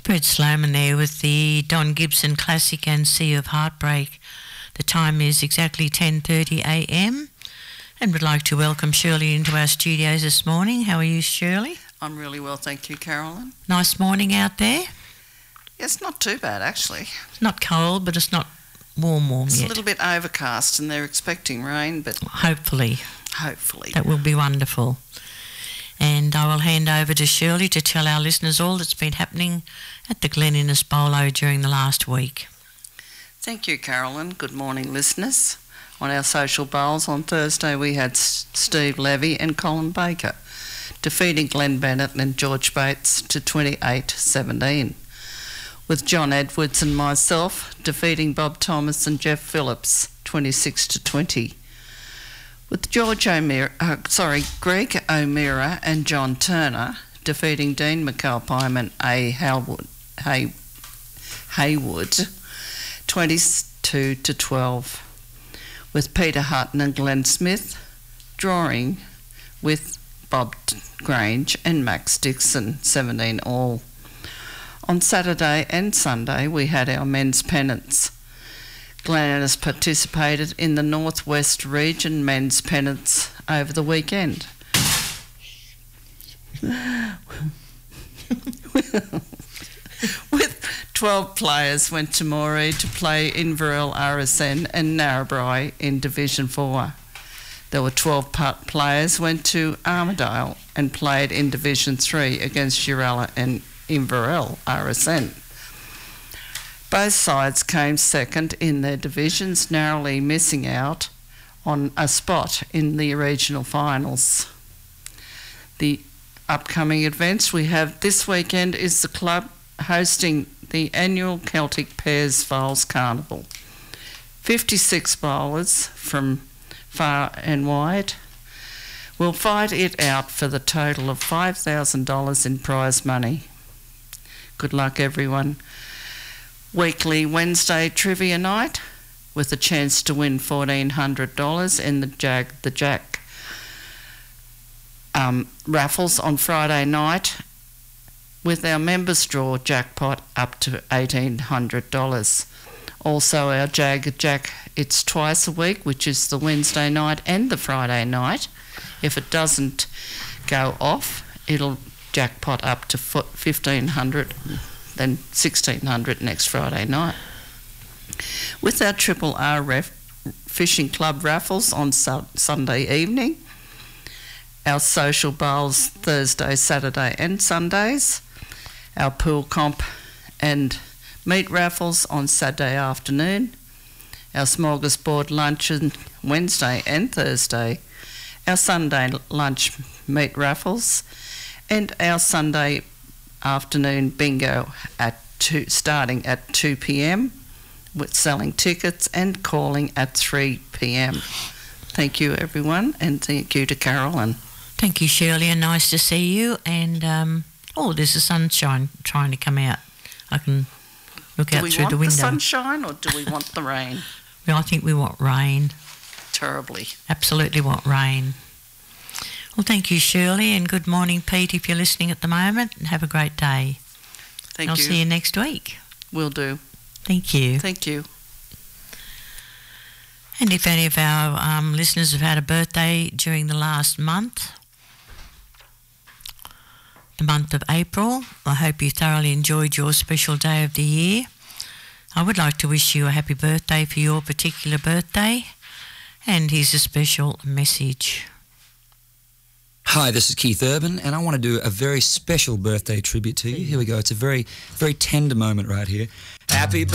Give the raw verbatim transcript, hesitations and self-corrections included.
Brett Sloman there with the Don Gibson Classic and Sea of Heartbreak. The time is exactly ten thirty a m and we'd like to welcome Shirley into our studios this morning. How are you, Shirley? I'm really well, thank you, Carolyn. Nice morning out there? Yes, not too bad, actually. It's not cold, but it's not warm warm it's yet. It's a little bit overcast and they're expecting rain, but... Hopefully. Hopefully. That will be wonderful. And I will hand over to Shirley to tell our listeners all that's been happening at the Glen Innes Bolo during the last week. Thank you, Carolyn. Good morning, listeners. On our social bowls on Thursday we had Steve Levy and Colin Baker defeating Glenn Bennett and George Bates to twenty-eight seventeen, with John Edwards and myself defeating Bob Thomas and Jeff Phillips twenty-six to twenty. With George O'Meara, uh, sorry, Greg O'Meara and John Turner defeating Dean McAlpine and A. Haywood, Hay, Haywood twenty-two to twelve. With Peter Hutton and Glenn Smith drawing with Bob Grange and Max Dixon seventeen all. On Saturday and Sunday we had our men's pennants. Glen Innes participated in the North West Region men's pennants over the weekend. With twelve players went to Moree to play Inverell R S N and Narrabri in Division four. There were twelve players went to Armidale and played in Division three against Uralla and Inverell R S N. Both sides came second in their divisions, narrowly missing out on a spot in the regional finals. The upcoming events we have this weekend is the club hosting the annual Celtic Pairs Bowls Carnival. fifty-six bowlers from far and wide will fight it out for the total of five thousand dollars in prize money. Good luck, everyone. Weekly Wednesday trivia night with a chance to win fourteen hundred dollars in the Jag the Jack um, raffles on Friday night, with our members draw jackpot up to eighteen hundred dollars. Also our Jag Jack, it's twice a week, which is the Wednesday night and the Friday night. If it doesn't go off, it'll jackpot up to fifteen hundred dollars, then sixteen hundred dollars next Friday night. With our Triple R ref, Fishing Club raffles on su- Sunday evening, our social bowls Thursday, Saturday and Sundays, our pool comp and meat raffles on Saturday afternoon, our smorgasbord luncheon Wednesday and Thursday, our Sunday lunch meat raffles, and our Sunday afternoon bingo at two, starting at two p m with selling tickets and calling at three p m Thank you, everyone, and thank you to Carolyn. Thank you, Shirley, and nice to see you. And um, oh, there's the sunshine trying to come out. I can look do out we through want the window. The sunshine, or do we want the rain? Well, I think we want rain. Terribly. Absolutely want rain. Well, thank you, Shirley, and good morning, Pete, if you're listening at the moment, and have a great day. Thank I'll you. I'll see you next week. Will do. Thank you. Thank you. And if any of our um, listeners have had a birthday during the last month, the month of April, I hope you thoroughly enjoyed your special day of the year. I would like to wish you a happy birthday for your particular birthday, and here's a special message. Hi, this is Keith Urban, and I want to do a very special birthday tribute to you. Here we go. It's a very, very tender moment right here. Happy birthday.